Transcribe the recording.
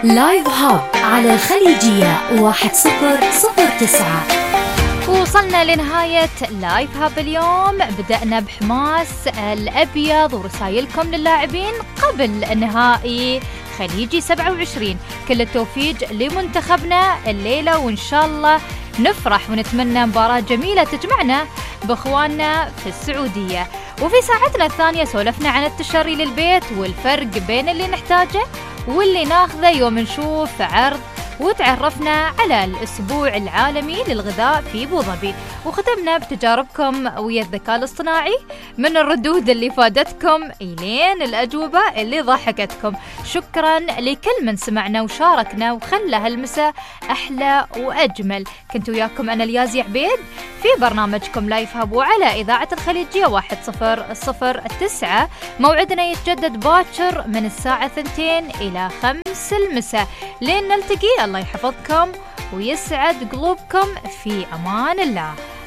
لايف هاب على الخليجية 1009. وصلنا لنهاية لايف هاب اليوم. بدأنا بحماس الأبيض ورسائلكم للاعبين قبل نهائي خليجي 27. كل التوفيق لمنتخبنا الليلة، وإن شاء الله نفرح ونتمنى مباراة جميلة تجمعنا بإخواننا في السعودية. وفي ساعتنا الثانية سولفنا عن التشري للبيت والفرق بين اللي نحتاجه واللي ناخذه يوم نشوف عرض، وتعرفنا على الأسبوع العالمي للغذاء في أبو ظبي، وختمنا بتجاربكم ويا الذكاء الاصطناعي من الردود اللي فادتكم إلين الأجوبة اللي ضحكتكم. شكرا لكل من سمعنا وشاركنا وخلى هالمساء أحلى وأجمل. كنت وياكم أنا اليازي عبيد في برنامجكم لايف هاب على إذاعة الخليجية 1009. موعدنا يتجدد باكر من الساعة 2 إلى 5 المساء. لين نلتقي الله يحفظكم ويسعد قلوبكم، في أمان الله.